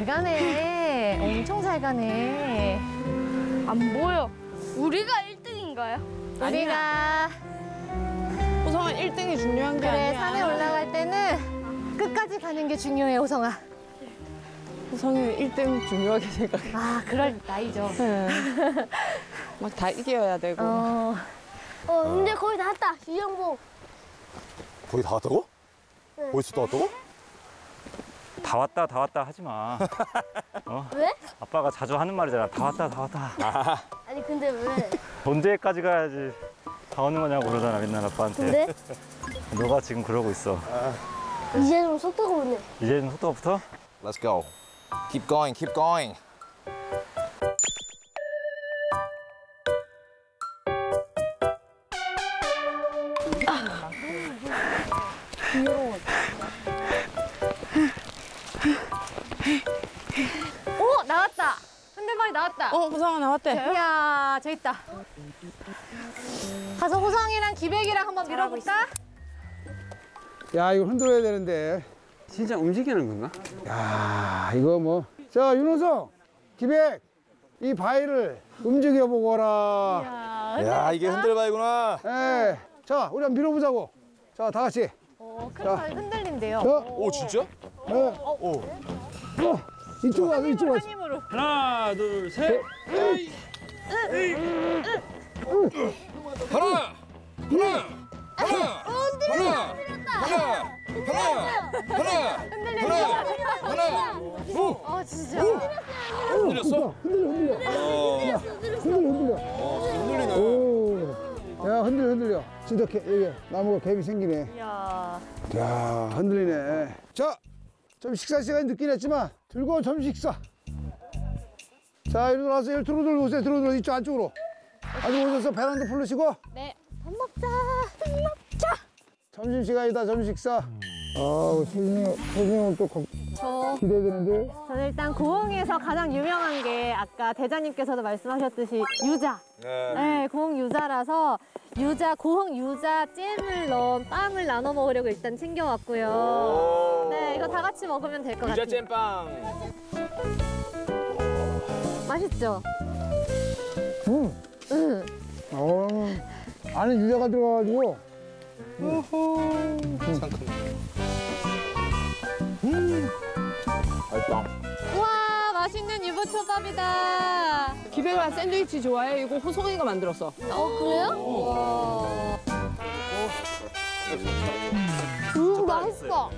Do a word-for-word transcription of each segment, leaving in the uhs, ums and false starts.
가네. 엄청 잘 가네. 안 보여. 우리가 일 등인가요? 우리가 호성아 일 등이 중요한 게 그래 아니야. 산에 올라갈 때는 끝까지 가는 게 중요해, 호성아. 호성이는 일 등 중요하게 생각해. 아, 그럴 나이죠. 막 다 이겨야 되고. 어, 어, 근데 거의 다 왔다. 유영복. 거기 다 왔다고? 벌써 다 왔다고? 다 왔다 다 왔다 하지 마. 어? 왜? 아빠가 자주 하는 말이잖아. 다 왔다 다 왔다. 아니 근데 왜? 언제까지 가야지 다 오는 거냐고 그러잖아 맨날 아빠한테. 근데 너가 지금 그러고 있어. 이제는 속도가 오네. 이제는 속도가 붙어? Let's go. Keep going, keep going. 오, 나왔다. 흔들방이 나왔다. 어, 호성아 나왔대. 이야, 저 있다. 가서 호성이랑 기백이랑 한번 밀어볼까? 야, 이거 흔들어야 되는데. 진짜 움직이는 건가? 야, 이거 뭐. 자, 윤호성, 기백, 이 바위를 움직여 보거라. 야, 이게 흔들바이구나. 예. 자, 우리 한번 밀어보자고. 자, 다 같이. 오, 큰 바위 흔들린대요. 자, 오, 진짜? 예. 오. 어, 이쪽 와서, 이쪽 와서. 힘으로. 하나, 둘, 셋. 하나! 하나! 하나! 하나! 하나! 하나! 하나! 하나! 오! 어, 진짜. 흔들렸어? 흔들려, 흔들려. 어. 흔들려, 흔들려. 어, 흔들리네. 오. 야, 흔들려, 흔들려. 진짜 개, 여기 나무가 갭이 생기네. 이야. 야, 흔들리네. 자, 좀 식사 시간이 늦긴 했지만 즐거운 점심 식사. 자, 이리 들어와서 이리 들어 들어 오세요. 들어 들어 이쪽 안쪽으로. 안쪽으로 오셔서 배낭도 풀르시고. 네. 밥 먹자. 밥 먹자. 점심 시간이다. 점심 식사. 아, 소진이 소진이 또 거- 저, 기대되는데. 저는 일단 고흥에서 가장 유명한 게 아까 대장님께서도 말씀하셨듯이 유자. 네. 네, 고흥 유자라서 유자, 고흥 유자 잼을 넣은 빵을 나눠 먹으려고 일단 챙겨왔고요. 네, 이거 다 같이 먹으면 될 것 같아요. 유자 잼빵. 맛있죠? 응. 응. 어. 안에 유자가 들어가가지고. 맛있다. 우와, 맛있는 유부초밥이다. 기백아 샌드위치 좋아해? 이거 호성이가 만들었어. 어 그래요? 음 맛있어.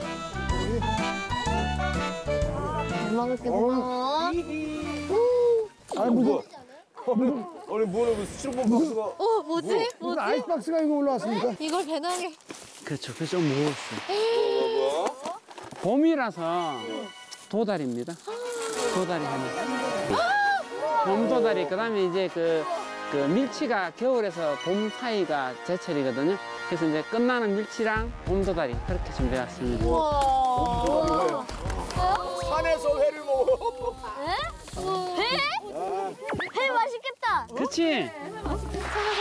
잘 먹을게 고마워. 아니 무슨 오늘 뭐는 무슨 시로폰 박스가. 어, 뭐지? 무슨 아이스박스가 이거 올라왔습니까? 이걸 배낭에. 그렇죠. 그게 좀 무거웠어. 봄이라서 도다리입니다. 도다리 하나. 봄 도다리. 그다음에 이제 그, 그 밀치가 겨울에서 봄 사이가 제철이거든요. 그래서 이제 끝나는 밀치랑 봄 도다리 그렇게 준비해왔습니다. 우와. 산에서 회를 먹어. 회? 회 맛있겠다. 그치?